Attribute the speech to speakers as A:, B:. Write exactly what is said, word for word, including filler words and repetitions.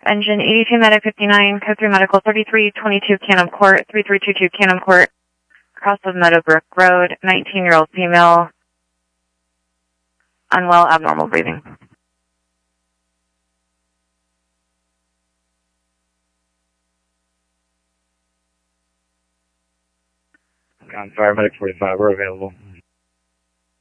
A: engine eighty-two medic fifty-nine, code three medical thirty-three twenty-two Canham Court, thirty-three twenty-two Canham Court, across of Meadowbrook Road, nineteen-year-old female, unwell, abnormal breathing.
B: On Fire Medic forty-five, we're available.